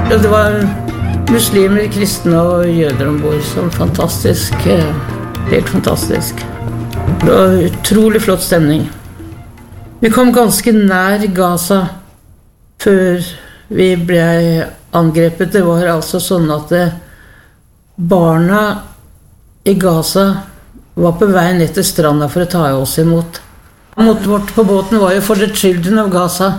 Ja, det var muslimer, kristne og jøder ombord, som fantastisk, helt fantastisk. Det var utrolig flott stemning. Vi kom ganske nær Gaza før vi ble angrepet. Det var altså sånn at barna i Gaza var på vei ned til stranda for å ta oss imot. Mottoet vårt på båten var jo For the Children of Gaza.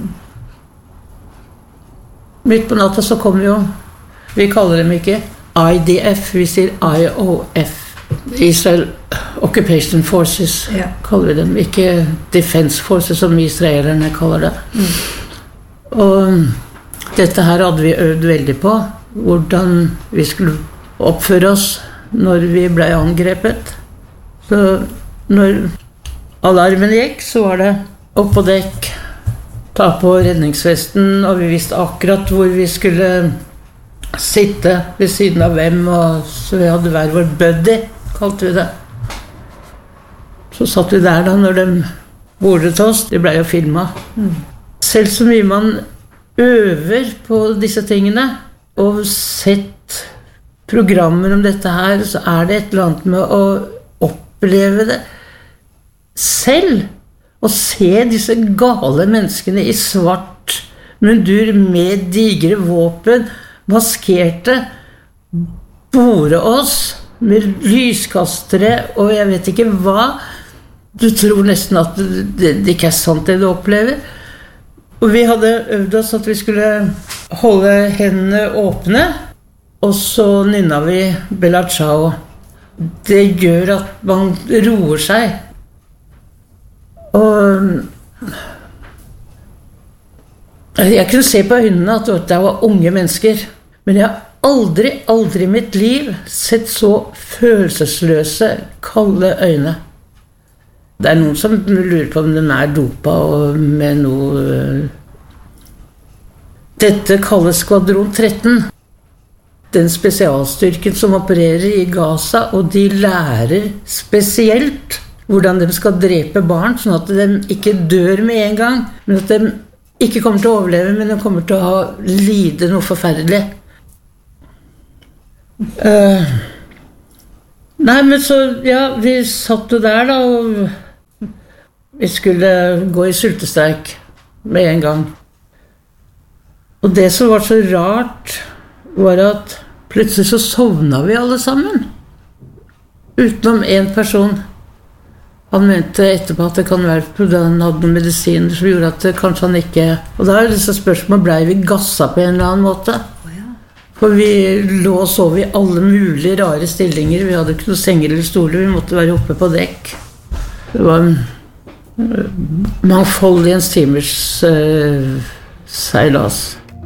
Midt på natta så kom jo, vi kaller dem ikke IDF, vi sier IOF. Israel Occupation Forces, kaller vi dem. Ikke Defense Forces, som israelerne kaller det. Og dette her hadde vi øvd veldig på, hvordan vi skulle oppføre oss når vi ble angrepet. Så når alarmen gikk, så var det opp på dekk, ta på redningsvesten, og vi visste akkurat hvor vi skulle sitte ved siden av hvem, og så vi hadde hver vår buddy, kalte vi det. Så satt vi der da når de bordet oss, de ble jo filmet. Selv så mye man øver på disse tingene, og sett programmer om dette her, så er det et eller annet med å oppleve det selv, og se disse gale menneskene i svart mundur med digre våpen, maskerte, bore oss med lyskastere, og jeg vet ikke hva. Du tror nesten at det ikke er sant det du opplever. Og vi hadde øvd oss at vi skulle holde hendene åpne, og så nynnet vi Bella Ciao. Det gjør at man roer seg. Og jeg kunne se på øynene at det var unge mennesker, men jeg har aldri i mitt liv sett så følelsesløse, kalde øyne. Det er noen som lurer på om de er dopa og med noe. Dette kalles Skvadron 13. Den spesialstyrken som opererer i Gaza, og de lærer spesielt hvordan de skal drepe barn, sånn at de ikke dør med en gang, men at de ikke kommer til å overleve, men de kommer til å lide noe forferdelig. Nei, men så, ja, vi satt jo der da, og vi skulle gå i sultestreik med en gang. Og det som var så rart, var at plutselig så sovna vi alle sammen, utenom en person. Han mente etterpå at det kan være fordi han hadde noen medisiner som gjorde at kanskje han ikke. Og da er disse spørsmålene, ble vi gasset på en eller annen måte. For vi lå og sov i alle mulige rare stillinger. Vi hadde ikke noen senger eller stoler, vi måtte være oppe på dekk. Det var mangfoldighens timers seilas.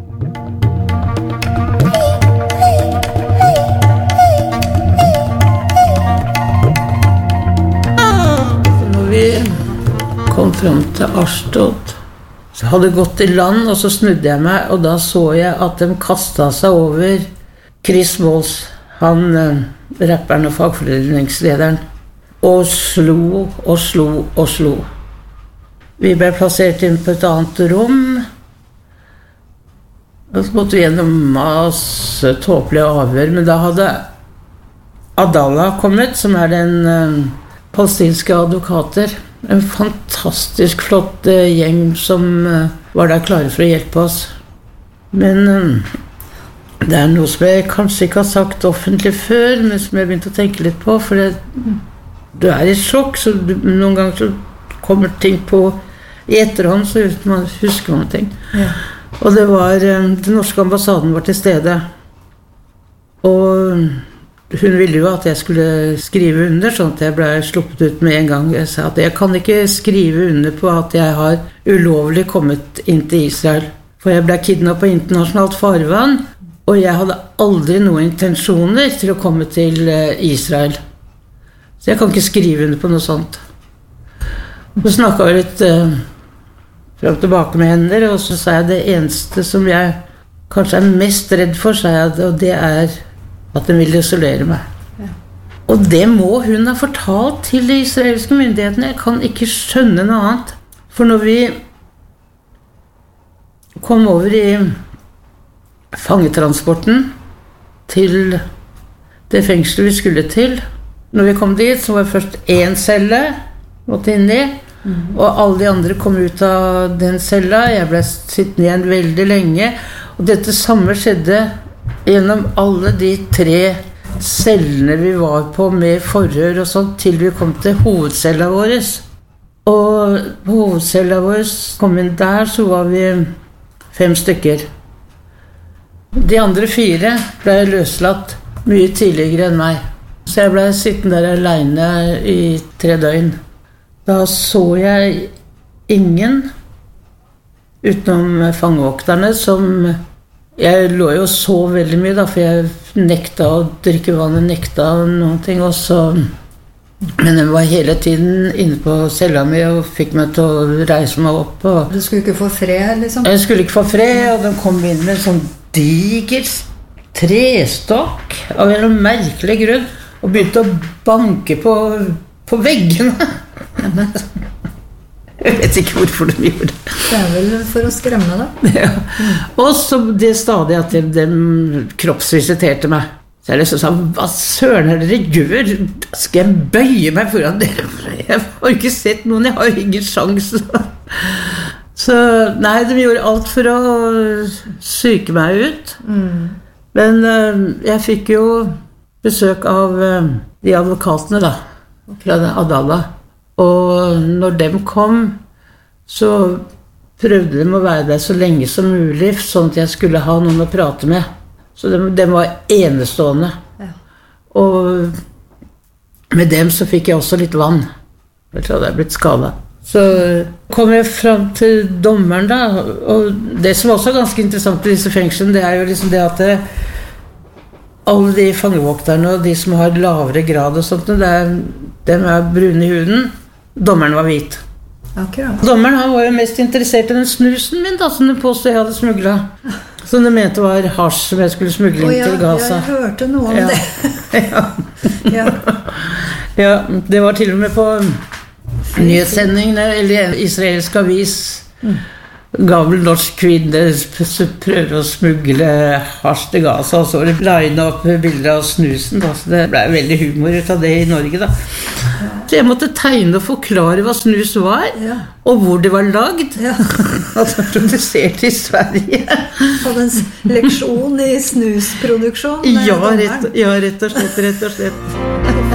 Kom frem til Ashdod, så hadde jeg gått i land, og så snudde jeg meg, og da så jeg at de kastet seg over Chris Walls, han rapperen og fagforeningslederen, og slo og slo og slo. Vi ble plassert inn på et annet rom, og så måtte vi gjennom masse tåpelige avhør, men da hadde Adallah kommet, som er den palestinske advokater. En fantastisk flott gjeng som var der klare for å hjelpe oss. Men det er noe som jeg kanskje ikke har sagt offentlig før, men som jeg begynte å tenke litt på, for du er i sjokk, så noen ganger så kommer ting på i etterhånd, så husker man ting. Ja. Og det var, den norske ambassaden var til stede, og hun ville jo at jeg skulle skrive under, sånn at jeg ble sluppet ut med en gang. Jeg sa at jeg kan ikke skrive under på at jeg har ulovlig kommet inn til Israel. For jeg ble kidnappet på internasjonalt farvann, og jeg hadde aldri noen intensjoner til å komme til Israel. Så jeg kan ikke skrive under på noe sånt. Så snakket jeg litt frem og tilbake med henne, og så sa jeg det eneste som jeg kanskje er mest redd for, sa jeg, og det er at den vil isolere meg. Ja. Og det må hun ha fortalt til de israelske myndighetene. Jeg kan ikke skjønne noe annet. For når vi kom over i fangetransporten til det fengselet vi skulle til. Når vi kom dit, så var det først en celle måtte inn i, og alle de andre kom ut av den cella. Jeg ble sittende igjen veldig lenge, og dette samme skjedde gjennom alle de 3 cellene vi var på med forhør og sånt, til vi kom til hovedcella vår. Og på hovedcella vår kom inn der, så var vi 5 stykker. De andre 4 ble løslatt mye tidligere enn meg. Så jeg ble sittende der alene i 3 døgn. Da så jeg ingen utenom fangevokterne som... Jeg lå jo så veldig mye da, for jeg nekta å drikke vann, nekta noen ting også. Men jeg var hele tiden inne på cella mi og fikk meg til å reise meg opp. Og du skulle ikke få fred, liksom? Jeg skulle ikke få fred, og de kom inn med en sånn diger trestokk av en merkelig grunn, og begynte å banke på veggene. Jeg vet ikke hvorfor de gjorde det. Det vel for å skremme deg. Ja. Og så det stadig at de kroppsvisiterte meg. Så jeg liksom sa, hva søren er det dere gjør? Skal jeg bøye meg foran dere? Jeg har ikke sett noen, jeg har ingen sjans. Så nei, de gjorde alt for å syke meg ut. Men jeg fikk jo besøk av de advokatene da, fra Adala. Og når de kom, så prøvde de å være der så lenge som mulig, sånn at jeg skulle ha noen å prate med. Så de var enestående. Ja. Og med dem så fikk jeg også litt vann. Jeg tror jeg hadde blitt skadet. Så kom jeg frem til dommeren da, og det som også er ganske interessant i disse fengslene, det er jo liksom det at alle de fangevokterne og de som har lavere grad og sånt, de er brune i huden. Dommeren var hvit. Akkurat. Dommeren han var jo mest interessert i den snusen min da, som de påstod jeg hadde smuglet. Som de mente var hasj som jeg skulle smugle inn til Gaza. Jeg hørte noe om det. Ja. Ja, det var til og med på nyhetssending, eller israelsk avis. Gammel norsk kvinne prøver å smugle hasj til Gaza, og så var det line opp bilder av snusen da, så det ble veldig humor ut av det i Norge da. Så jeg måtte tegne og forklare hva snus var, og hvor det var lagd. Altså produsert i Sverige. Hadde en leksjon i snusproduksjon. Ja, rett og slett.